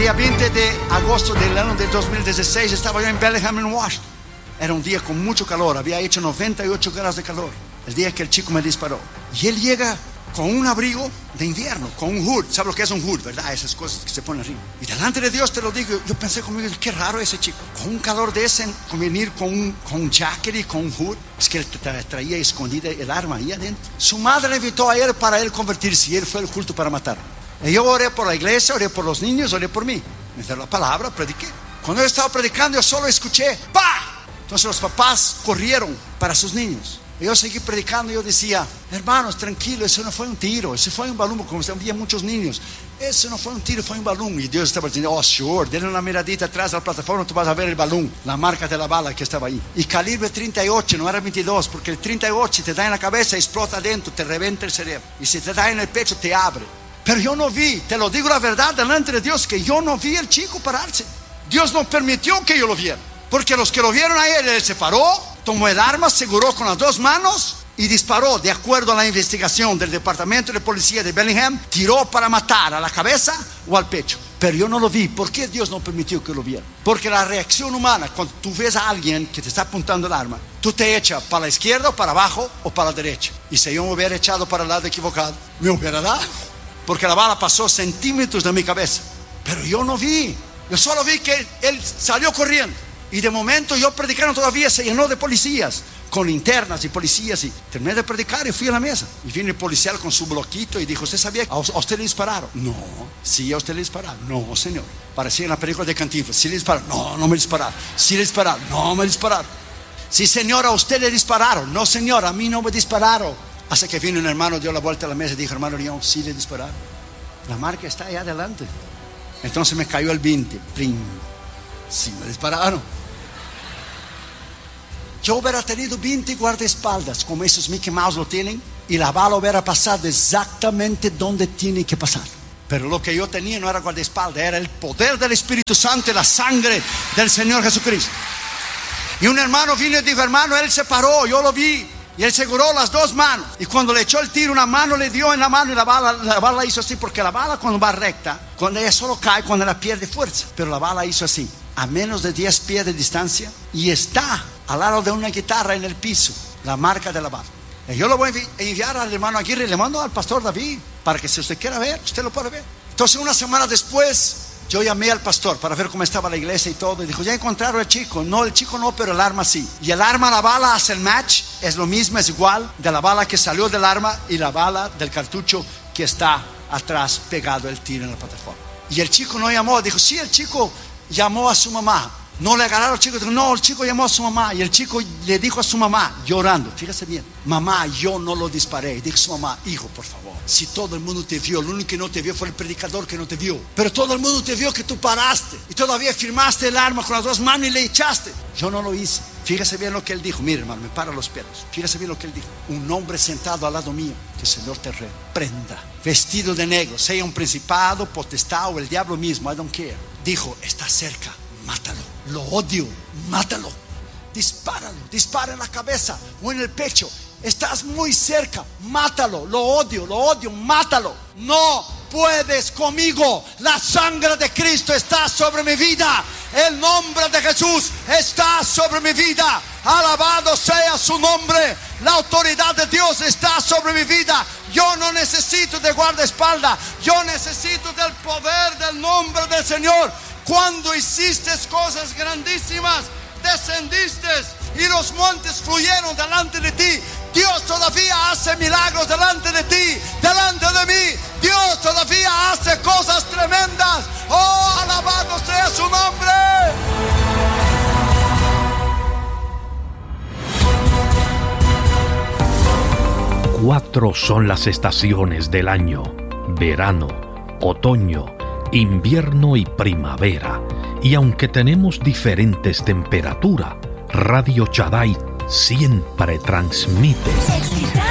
día 20 de agosto del año de 2016 estaba yo en Bellingham, en Washington. Era un día con mucho calor, había hecho 98 grados de calor. El día que el chico me disparó. Y él llega con un abrigo de invierno, con un hood. ¿Sabe lo que es un hood, verdad? Esas cosas que se ponen arriba. Y delante de Dios te lo digo, yo pensé conmigo, qué raro ese chico. Con un calor de ese, con venir con un jacket y con un hood. Es que él traía escondida el arma ahí adentro. Su madre invitó a él para él convertirse y él fue al culto para matar. Y yo oré por la iglesia, oré por los niños, oré por mí. Me dio la palabra, prediqué. Cuando yo estaba predicando, yo solo escuché ¡pah! Entonces los papás corrieron para sus niños. Y yo seguí predicando y yo decía, hermanos, tranquilo, eso no fue un tiro, eso fue un balón, como había muchos niños. Eso no fue un tiro, fue un balón. Y Dios estaba diciendo, oh, sure, denle una miradita atrás de la plataforma, tú vas a ver el balón, la marca de la bala que estaba ahí. Y calibre 38, no era 22, porque el 38 si te da en la cabeza, explota adentro, te revienta el cerebro. Y si te da en el pecho, te abre. Pero yo no vi, te lo digo la verdad delante de Dios, que yo no vi el chico pararse. Dios no permitió que yo lo viera. Porque los que lo vieron a él se paró, tomó el arma, aseguró con las dos manos y disparó. De acuerdo a la investigación del departamento de policía de Bellingham, tiró para matar a la cabeza o al pecho. Pero yo no lo vi. ¿Por qué Dios no permitió que lo viera? Porque la reacción humana, cuando tú ves a alguien que te está apuntando el arma, tú te echas para la izquierda, para abajo o para la derecha. Y si yo me hubiera echado para el lado equivocado, me hubiera dado. Porque la bala pasó centímetros de mi cabeza. Pero yo no vi. Yo solo vi que él salió corriendo. Y de momento yo predicando todavía se llenó de policías, con linternas y policías. Y terminé de predicar y fui a la mesa. Y vino el policial con su bloquito y dijo, ¿usted sabía que a usted le dispararon? No. Sí, a usted le dispararon. No, señor. Parecía en la película de Cantinflas. Sí le dispararon. No, no me dispararon. Sí le dispararon. No me dispararon. Sí, señor, a usted le dispararon. No, señor, a mí no me dispararon. Hasta que vino un hermano, dio la vuelta a la mesa y dijo, hermano León, sí le dispararon. La marca está ahí adelante. Entonces me cayó el 20. ¡Plim! Sí me dispararon. Yo hubiera tenido 20 guardaespaldas, como esos Mickey Mouse lo tienen, y la bala hubiera pasado exactamente donde tiene que pasar. Pero lo que yo tenía no era guardaespaldas, era el poder del Espíritu Santo y la sangre del Señor Jesucristo. Y un hermano vino y dijo, hermano, él se paró, yo lo vi. Y él seguró las dos manos. Y cuando le echó el tiro, una mano le dio en la mano y la bala hizo así. Porque la bala cuando va recta, cuando ella solo cae, cuando ella pierde fuerza. Pero la bala hizo así, a menos de 10 pies de distancia. Y está al lado de una guitarra en el piso, la marca de la bala. Y yo lo voy a enviar al hermano Aguirre, le mando al pastor David, para que si usted quiera ver, usted lo puede ver. Entonces una semana después, yo llamé al pastor para ver cómo estaba la iglesia y todo. Y dijo, ¿ya encontraron al chico? No, el chico no, pero el arma sí. Y el arma, la bala hace el match. Es lo mismo, es igual de la bala que salió del arma y la bala del cartucho que está atrás pegado el tiro en la plataforma. Y el chico no llamó, dijo, sí, el chico llamó a su mamá. No le agarraron al chico, dijo, no, el chico llamó a su mamá. Y el chico le dijo a su mamá, llorando, fíjese bien, mamá, yo no lo disparé. Dijo su mamá, hijo, por favor, si todo el mundo te vio, el único que no te vio fue el predicador que no te vio. Pero todo el mundo te vio que tú paraste y todavía firmaste el arma con las dos manos y le echaste. Yo no lo hice. Fíjese bien lo que él dijo. Mire, hermano, me para los pelos. Fíjese bien lo que él dijo. Un hombre sentado al lado mío, que el Señor te reprenda, vestido de negro, sea un principado, potestad o el diablo mismo, I don't care. Dijo, está cerca, mátalo. Lo odio, mátalo. Dispáralo, dispara en la cabeza o en el pecho. Estás muy cerca, mátalo. Lo odio, mátalo. No puedes conmigo. La sangre de Cristo está sobre mi vida. El nombre de Jesús está sobre mi vida. Alabado sea su nombre. La autoridad de Dios está sobre mi vida. Yo no necesito de guardaespaldas. Yo necesito del poder del nombre del Señor. Cuando hiciste cosas grandísimas, descendiste y los montes fluyeron delante de ti. Dios todavía hace milagros delante de ti, delante de mí. Dios todavía hace cosas tremendas. Oh, alabado sea su nombre. 4 son las estaciones del año: verano, otoño, invierno y primavera. Y aunque tenemos diferentes temperaturas, Radio Shaddai siempre transmite